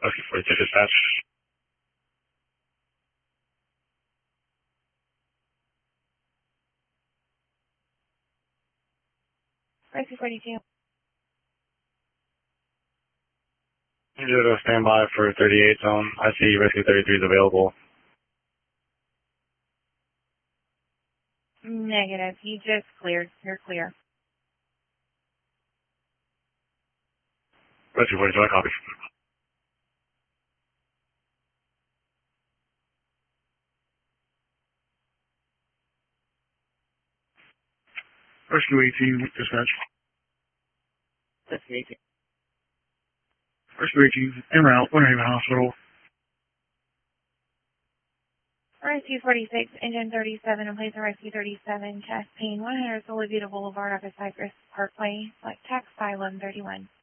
Rescue 42 dispatch. Rescue 42. Just stand by for 38 zone. I see Rescue 33 is available. Negative. You just cleared. You're clear. Rescue 42, I copy. Rescue 18, dispatch. Rescue 18. Rescue 18, en route, Winter Haven Hospital. Rescue 46, engine 37, in place of Rescue 37, chest pain, 100 Olivia Boulevard off of Cypress Parkway, select tax by 1131.